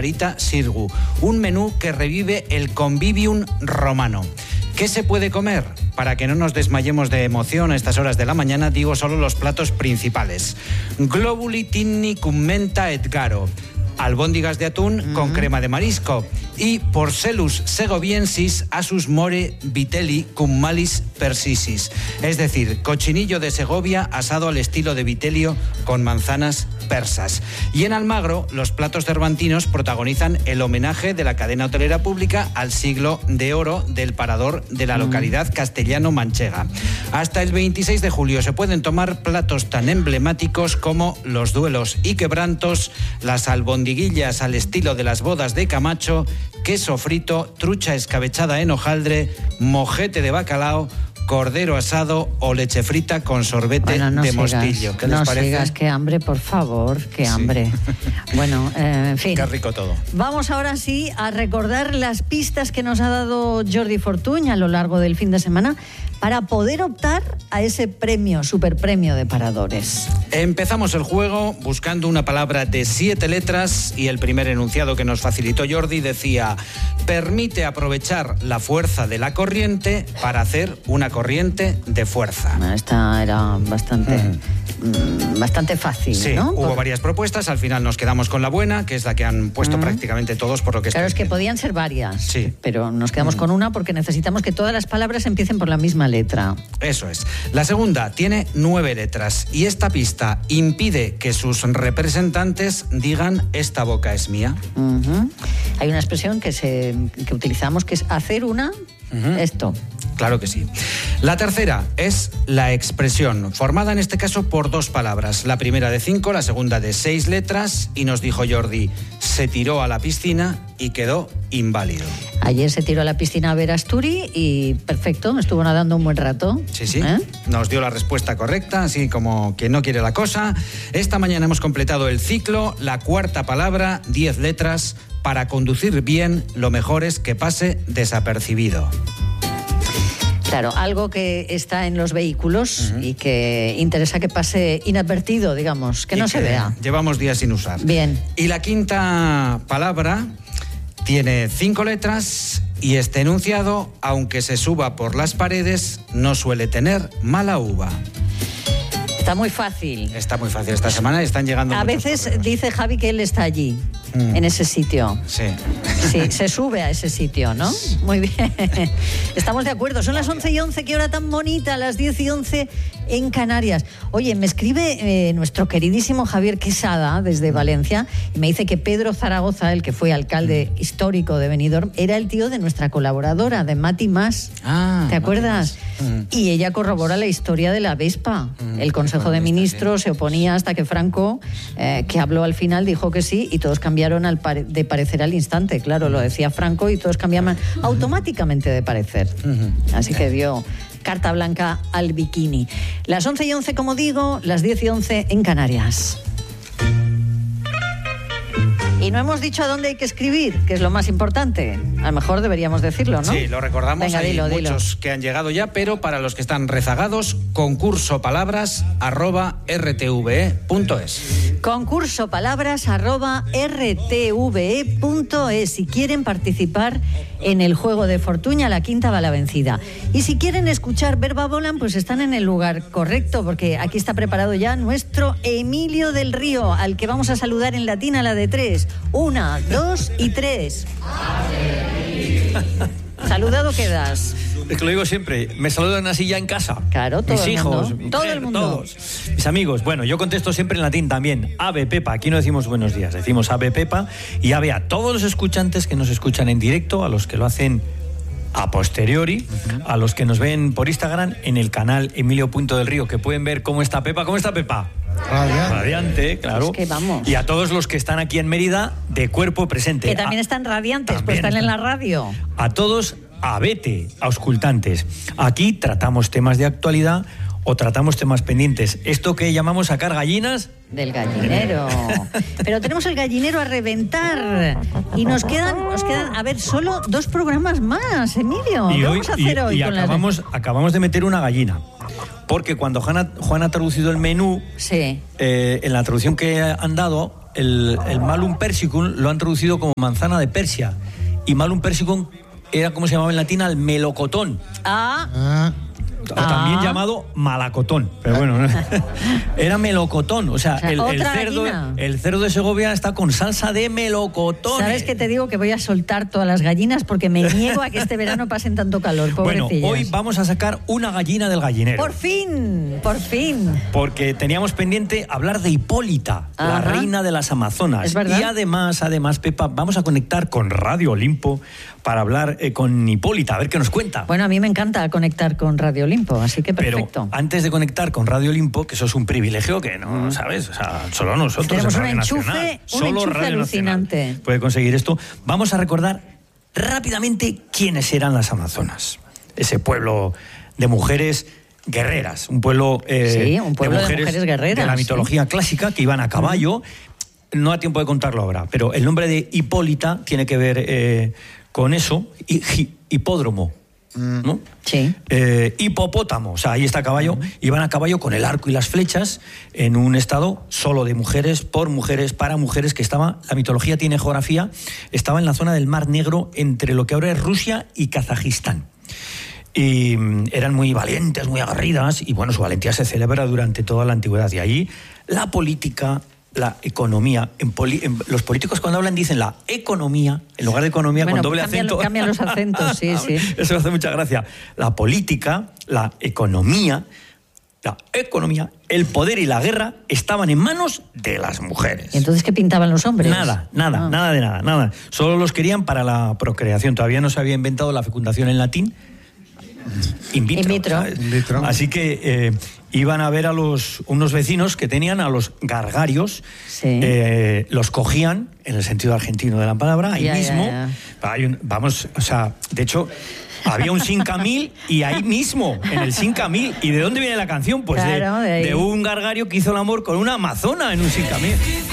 Margarita Sirgu. Un menú que revive el convivium romano. ¿Qué se puede comer? Para que no nos desmayemos de emoción a estas horas de la mañana, digo solo los platos principales. Globuli tinni cum menta et garo. Albóndigas de atún con crema de marisco. Y Porcellus segoviensis asus more vitelli cum malis persisis. Es decir, cochinillo de Segovia asado al estilo de vitelio con manzanas persas. Y en Almagro, los platos cervantinos protagonizan el homenaje de la cadena hotelera pública al siglo de oro del parador de la localidad castellano-manchega. Hasta el 26 de julio se pueden tomar platos tan emblemáticos como los duelos y quebrantos, las albondiguillas al estilo de las bodas de Camacho, queso frito, trucha escabechada en hojaldre, mojete de bacalao, cordero asado o leche frita con sorbete de mostillo. ¿Qué les parece? No sigas, qué hambre, por favor, qué hambre. Bueno, en fin. Qué rico todo. Vamos ahora sí a recordar las pistas que nos ha dado Jordi Fortuny a lo largo del fin de semana para poder optar a ese premio, superpremio de paradores. Empezamos el juego buscando una palabra de 7 letras y el primer enunciado que nos facilitó Jordi decía: permite aprovechar la fuerza de la corriente para hacer una corriente de fuerza. Esta era bastante fácil, sí, ¿no? Hubo varias propuestas, al final nos quedamos con la buena, que es la que han puesto prácticamente todos por lo que Claro, es que podían ser varias, pero nos quedamos con una porque necesitamos que todas las palabras empiecen por la misma letra. Eso es. La segunda tiene 9 letras y esta pista impide que sus representantes digan esta boca es mía. Hay una expresión que utilizamos que es hacer una... Esto. Claro que sí. La tercera es la expresión, formada en este caso por 2 palabras. La primera de 5, la segunda de 6 letras. Y nos dijo Jordi, se tiró a la piscina y quedó inválido. Ayer se tiró a la piscina a ver Asturi y perfecto, estuvo nadando un buen rato. Sí. Nos dio la respuesta correcta, así como quien no quiere la cosa. Esta mañana hemos completado el ciclo, la cuarta palabra, 10 letras. Para conducir bien, lo mejor es que pase desapercibido. Claro, algo que está en los vehículos y que interesa que pase inadvertido, digamos, que no se vea. Llevamos días sin usar. Bien. Y la quinta palabra tiene 5 letras y este enunciado, aunque se suba por las paredes, no suele tener mala uva. Está muy fácil. Está muy fácil esta semana y están llegando a veces correos. Dice Javi que él está allí, en ese sitio. Sí. Sí, se sube a ese sitio, ¿no? Muy bien. Estamos de acuerdo. Son las 11:11, qué hora tan bonita, las 10:11 en Canarias. Oye, me escribe nuestro queridísimo Javier Quesada desde Valencia y me dice que Pedro Zaragoza, el que fue alcalde histórico de Benidorm, era el tío de nuestra colaboradora, de Mati Mas. ¿Te acuerdas? Y ella corrobora la historia de la Vespa. El Consejo de Ministros se oponía hasta que Franco, que habló al final, dijo que sí y todos cambiaron de parecer al instante. Claro, lo decía Franco y todos cambiaban automáticamente de parecer. Así que dio carta blanca al bikini. Las 11:11, como digo, las 10:11 en Canarias. Y no hemos dicho a dónde hay que escribir, que es lo más importante. A lo mejor deberíamos decirlo, ¿no? Sí, lo recordamos. Venga, hay dilo. Muchos que han llegado ya, pero para los que están rezagados, concursopalabras@rtve.es. Concursopalabras@rtve.es. Si quieren participar en el juego de Fortuny, a la quinta va la vencida. Y si quieren escuchar Verba Volan, pues están en el lugar correcto, porque aquí está preparado ya nuestro Emilio del Río, al que vamos a saludar en latín a la de 3. 1, 2 y 3. ¿Saludado quedas? Es que lo digo siempre, me saludan así ya en casa. Claro, todo mis el hijos, mundo. mi Todo mujer, el mundo. todos. Mis amigos, bueno, yo contesto siempre en latín también. Ave Pepa, aquí no decimos buenos días, decimos Ave Pepa. Y ave a todos los escuchantes que nos escuchan en directo, a los que lo hacen a posteriori, a los que nos ven por Instagram en el canal Emilio.delrío, que pueden ver cómo está Pepa. ¿Cómo está Pepa? Radiante, claro. Es que vamos. Y a todos los que están aquí en Mérida de cuerpo presente. Que también están radiantes, también pues están en están. la radio. A todos, abete, auscultantes. Aquí tratamos temas de actualidad o tratamos temas pendientes. Esto que llamamos sacar gallinas... Del gallinero. Pero tenemos el gallinero a reventar. Y nos quedan, a ver, solo 2 programas más, Emilio. ¿Qué vamos a hacer hoy con acabamos de meter una gallina. Porque cuando Juan ha traducido el menú, sí, en la traducción que han dado, el Malum persicum lo han traducido como manzana de Persia. Y Malum persicum era, como se llamaba en latín, el melocotón. También llamado malacotón, pero bueno, era melocotón, o sea el cerdo de Segovia está con salsa de melocotón. ¿Sabes qué te digo? Que voy a soltar todas las gallinas porque me niego a que este verano pasen tanto calor, pobrecillas. Bueno, hoy vamos a sacar una gallina del gallinero. ¡Por fin! Porque teníamos pendiente hablar de Hipólita, la reina de las Amazonas. ¿Es verdad? Y además, Pepa, vamos a conectar con Radio Olimpo para hablar con Hipólita, a ver qué nos cuenta. Bueno, a mí me encanta conectar con Radio Olimpo, así que perfecto. Pero antes de conectar con Radio Olimpo, que eso es un privilegio que no, ¿sabes? O sea, solo nosotros tenemos en un Radio enchufe, Nacional, un solo enchufe Radio alucinante. Nacional puede conseguir esto. Vamos a recordar rápidamente quiénes eran las Amazonas. Ese pueblo de mujeres guerreras, un pueblo, de mujeres guerreras, de la mitología clásica que iban a caballo. No da tiempo de contarlo ahora, pero el nombre de Hipólita tiene que ver con eso. Hipódromo, ¿no? Sí. Hipopótamo, o sea, ahí está a caballo. Iban a caballo con el arco y las flechas en un estado solo de mujeres, por mujeres, para mujeres, que estaba, la mitología tiene geografía, estaba en la zona del Mar Negro entre lo que ahora es Rusia y Kazajistán. Y eran muy valientes, muy aguerridas, y bueno, su valentía se celebra durante toda la antigüedad. Y ahí la política, la economía, los políticos cuando hablan dicen la economía, en lugar de economía, con doble acento. Cambian los acentos, sí. Eso hace mucha gracia. La política, la economía, el poder y la guerra estaban en manos de las mujeres. ¿Y entonces qué pintaban los hombres? Nada de nada. Solo los querían para la procreación. Todavía no se había inventado la fecundación en latín. In vitro. Así que iban a ver a unos vecinos que tenían a los gargarios, los cogían, en el sentido argentino de la palabra, ahí mismo. De hecho, había un 5000 y ahí mismo, en el 5000. ¿Y de dónde viene la canción? Pues claro, de un gargario que hizo el amor con una amazona en un 5000.